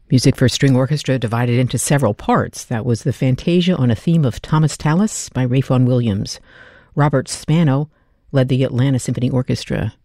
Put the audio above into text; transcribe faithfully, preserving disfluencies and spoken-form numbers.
Music for String Orchestra divided into several parts. That was the Fantasia on a Theme of Thomas Tallis by Ralph Vaughan Williams. Robert Spano led the Atlanta Symphony Orchestra.